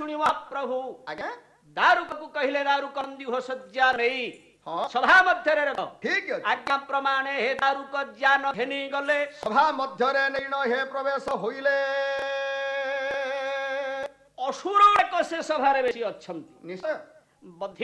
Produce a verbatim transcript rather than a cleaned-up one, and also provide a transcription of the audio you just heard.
ଶୁଣି ମହାପ୍ରଭୁ ଆଜ୍ଞା ଦାରୁକକୁ କହିଲେ ଦାରୁକ ଦିହ ସଜ୍ଜା ନେଇ ହଁ ସଭା ମଧ୍ୟରେ ରଖ। ଠିକ ଅଛି ଆଜ୍ଞା ପ୍ରମାଣେ ହେ ଦାରୁକ ଜ୍ଞାନ ଘେନି ଗଲେ ସଭା ମଧ୍ୟରେ ନୀଣ ହେ ପ୍ରବେଶ ହୋଇଲେ ଅସୁର ଏକ ସେ ସଭାରେ ବେଶୀ ଅଛନ୍ତି ନିଶ୍ଚୟ ବଧି